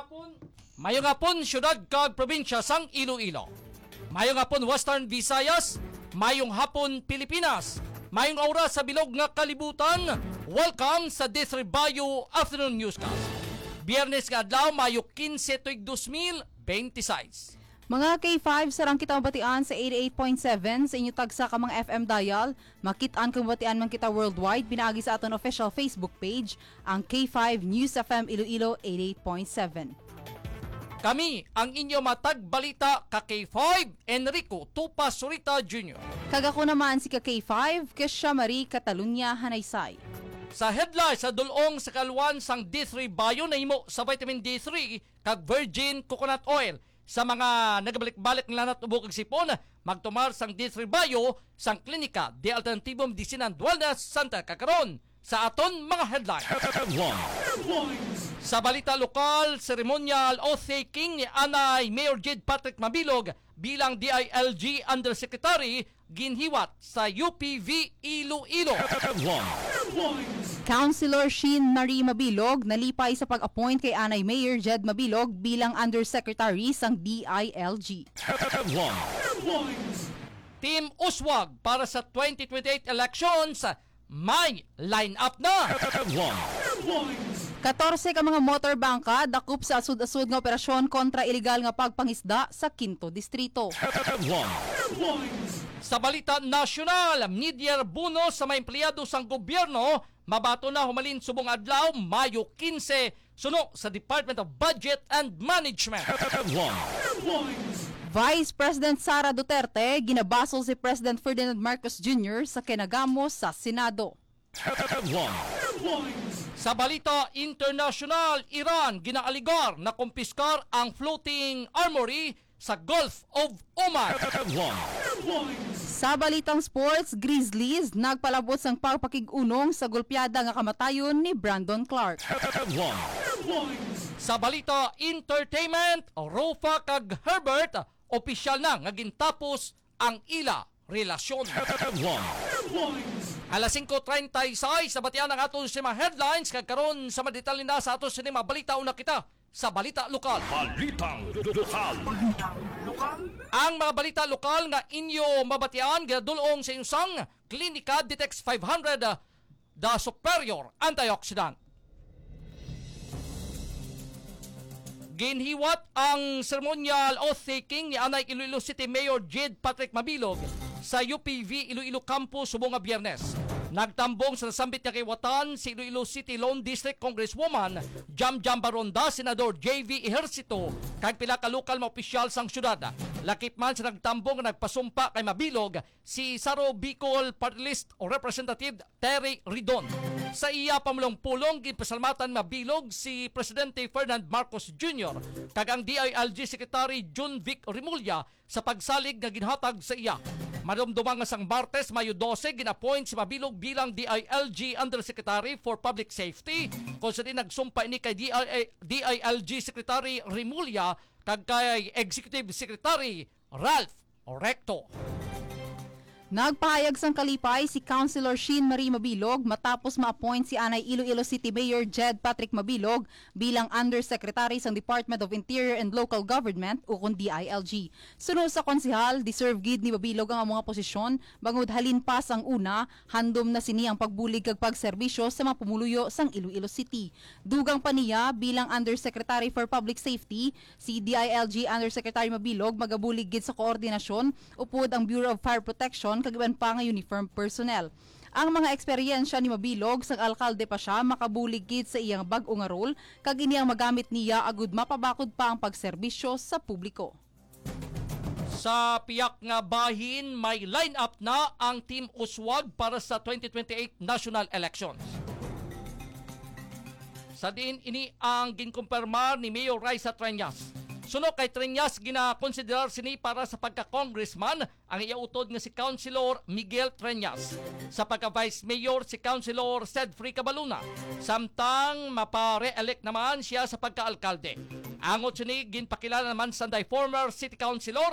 Mayong hapon syudad kag probinsya sang Iloilo. Mayong hapon Western Visayas, mayong hapon Pilipinas. Mayong oras sa bilog nga kalibutan. Welcome sa Disrebayo Afternoon Newscast. Biyernes nga adlaw, Mayo 15 tuig 2026. Mga K5 sarang kita mabatian sa 88.7 sa inyo tagsa ka mga FM dial. Makitaan kang mabatian man kita worldwide. Pinaagi sa aton official Facebook page, ang K5 News FM Iloilo 88.7. Kami ang inyo matagbalita ka K5 Enrico Tupa Surita Jr. Kagako naman si ka K5 Kesha Marie Catalunya Hanaysay. Sa headline sa dulong sa kalwan sang D3 Bio na imo sa vitamin D3 kag virgin coconut oil. Sa mga nagabalik-balik ng lanat ubok ag sipon, magtumar sang D3 Bio sang klinika de Alternatibum Disinan Wellness Center kakaron sa aton mga headline. Sa balita lokal, ceremonial oath-taking ni Anay Mayor Jed Patrick Mabilog bilang DILG Undersecretary ginhiwat sa UPV Iloilo. Councilor Sheen Marie Mabilog nalipay sa pag-appoint kay Anay Mayor Jed Mabilog bilang Undersecretary sang DILG. Team Uswag para sa 2028 elections, may line-up na. 14 ka mga motorbangka dakop sa asud-asud nga operasyon kontra ilegal nga pagpangisda sa Quinto Distrito. Sa balita nasyonal, mid-year bonus sa mga empleyado sang gobyerno, mabato na humalin subong adlaw, Mayo 15, suno sa Department of Budget and Management. Vice President Sara Duterte ginabasol si President Ferdinand Marcos Jr. sa kinagamo sa Senado. Sa balita international, Iran ginaaligar na kumpiskar ang floating armory sa Gulf of Oman. Sa balitang sports, Grizzlies nagpalabot sang pagpakig-unong sa gulpyada nga kamatayon ni Brandon Clark. Sa balita entertainment, Rofa kag Herbert opisyal na nga gintapos ang ila relasyon. Alas 5:36 sa batian ng aton sa headlines kag karon sa madetalye na sa aton sa balita una kita sa balita lokal. Balitang lokal. Ang mga balita lokal nga inyo mabatian gadulong sa inyong Klinika Ditex 500 the Superior Antioxidant. Ginhiwat ang ceremonial oath-taking ni Anay Iloilo City Mayor Jed Patrick Mabilog sa UPV Iloilo Campus subong nga Biyernes. Nagtambong sa nasambit nga kiwatan si Iloilo City Lone District Congresswoman Jam Baronda, Senador JV Ejercito, kag pila ka lokal mga opisyal sang syudad. Lakip man sa nagtambong nga nagpasumpa kay Mabilog si Saro Bicol Party List o Representative Terry Ridon. Sa iya pamulong pulong ginpasalamatan Mabilog si Presidente Ferdinand Marcos Jr. kag ang DILG Secretary Jun Vic Rimulya sa pagsalig nga ginhatag sa iya. Madumdumang nga sang Martes, Mayo 12, gina-appoint si Mabilog bilang DILG Undersecretary for Public Safety. Kung sa din nagsumpa ini kay DILG Secretary Rimulya kag kay Executive Secretary Ralph Orecto. Nagpahayag sang kalipay si Councilor Sheen Marie Mabilog matapos ma-appoint si Anay Iloilo City Mayor Jed Patrick Mabilog bilang Undersecretary sang Department of Interior and Local Government o kun DILG. Sunod sa konsehal, deserve gid ni Mabilog ang mga posisyon bangod halin pa sang una, handom na sini ang pagbulig kag pagserbisyo sa mga pumuluyo sang Iloilo City. Dugang pa niya bilang Undersecretary for Public Safety, si DILG Undersecretary Mabilog magabulig gid sa koordinasyon upod ang Bureau of Fire Protection kagiban pa nga uniform personnel. Ang mga eksperyensya ni Mabilog sang alkalde pa siya makabulig gid sa iyang bag-o nga role kag iniyang magamit niya agud mapabakod pa ang pagserbisyo sa publiko. Sa piyak nga bahin, may line-up na ang Team Uswag para sa 2028 national elections. Sa din ini ang ginkumpirmar ni Mayor Raisa Treñas. Suno kay Treñas ginakonsiderar sini para sa pagka-congressman ang iautod nga si Councilor Miguel Treñas. Sa pagka-vice mayor si Councilor Cedfrey Cabaluna. Samtang mapa-re-elect naman siya sa pagka-alkalde. Angot sini ginpakilala naman sa former city councilor